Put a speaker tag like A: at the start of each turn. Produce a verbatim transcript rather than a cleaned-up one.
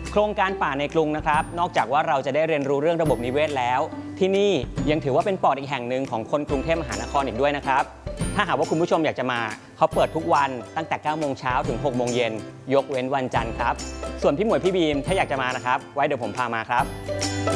A: โครงการป่าในกรุงนะครับนอกจากว่าเราจะได้เรียนรู้เรื่องระบบนิเวศแล้วที่นี่ยังถือว่าเป็นปอดอีกแห่งหนึ่งของคนกรุงเทพมหานครอีกด้วยนะครับถ้าหากว่าคุณผู้ชมอยากจะมาเขาเปิดทุกวันตั้งแต่เก้าโมงเช้าถึงหกโมงเย็นยกเว้นวันจันทร์ครับส่วนพี่หมวยพี่บีมถ้าอยากจะมานะครับไว้เดี๋ยวผมพามาครับ